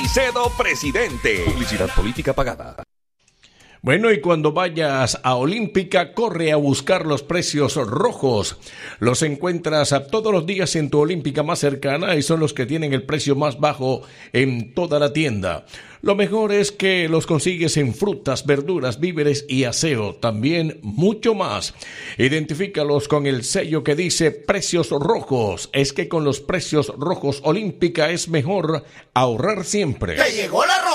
Caicedo, presidente. Publicidad política pagada. Bueno, y cuando vayas a Olímpica, corre a buscar los precios rojos. Los encuentras todos los días en tu Olímpica más cercana y son los que tienen el precio más bajo en toda la tienda. Lo mejor es que los consigues en frutas, verduras, víveres y aseo, también mucho más. Identifícalos con el sello que dice Precios Rojos. Es que con los Precios Rojos Olímpica es mejor ahorrar siempre. ¡Te llegó la